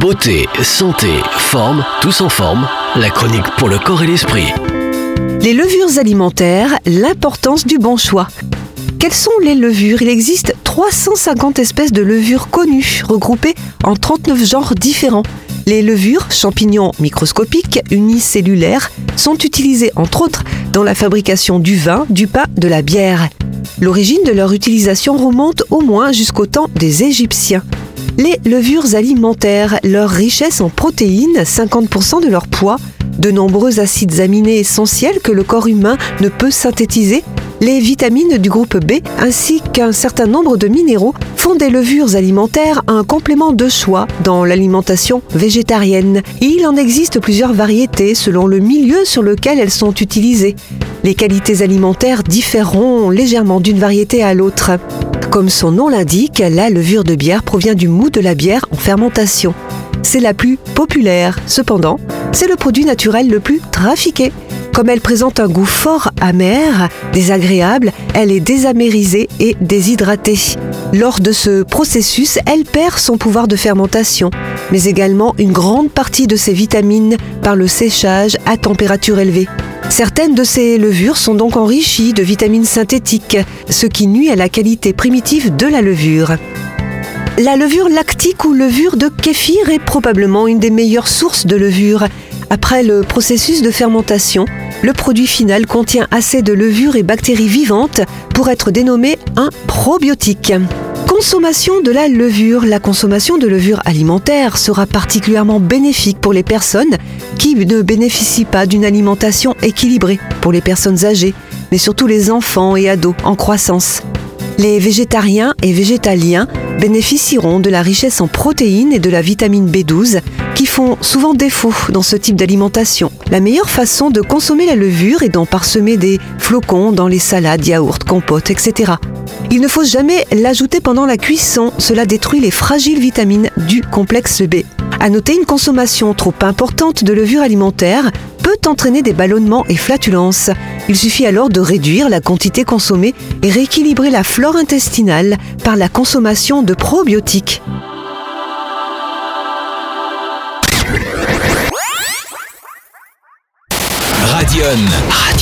Beauté, santé, forme, tous en forme. La chronique pour le corps et l'esprit. Les levures alimentaires, l'importance du bon choix. Quelles sont les levures ? Il existe 350 espèces de levures connues, regroupées en 39 genres différents. Les levures, champignons microscopiques, unicellulaires, sont utilisées entre autres dans la fabrication du vin, du pain, de la bière. L'origine de leur utilisation remonte au moins jusqu'au temps des Égyptiens. Les levures alimentaires, leur richesse en protéines, 50% de leur poids, de nombreux acides aminés essentiels que le corps humain ne peut synthétiser, les vitamines du groupe B ainsi qu'un certain nombre de minéraux font des levures alimentaires un complément de choix dans l'alimentation végétarienne. Il en existe plusieurs variétés selon le milieu sur lequel elles sont utilisées. Les qualités alimentaires différeront légèrement d'une variété à l'autre. Comme son nom l'indique, la levure de bière provient du moût de la bière en fermentation. C'est la plus populaire. Cependant, c'est le produit naturel le plus trafiqué. Comme elle présente un goût fort amer, désagréable, elle est désamérisée et déshydratée. Lors de ce processus, elle perd son pouvoir de fermentation, mais également une grande partie de ses vitamines par le séchage à température élevée. Certaines de ces levures sont donc enrichies de vitamines synthétiques, ce qui nuit à la qualité primitive de la levure. La levure lactique ou levure de kéfir est probablement une des meilleures sources de levure. Après le processus de fermentation, le produit final contient assez de levure et bactéries vivantes pour être dénommé un probiotique. Consommation de la levure. La consommation de levure alimentaire sera particulièrement bénéfique pour les personnes qui ne bénéficient pas d'une alimentation équilibrée, pour les personnes âgées, mais surtout les enfants et ados en croissance. Les végétariens et végétaliens bénéficieront de la richesse en protéines et de la vitamine B12 qui font souvent défaut dans ce type d'alimentation. La meilleure façon de consommer la levure est d'en parsemer des flocons dans les salades, yaourts, compotes, etc. Il ne faut jamais l'ajouter pendant la cuisson, cela détruit les fragiles vitamines du complexe B. À noter, une consommation trop importante de levure alimentaire peut entraîner des ballonnements et flatulences. Il suffit alors de réduire la quantité consommée et rééquilibrer la flore intestinale par la consommation de probiotiques. Radion.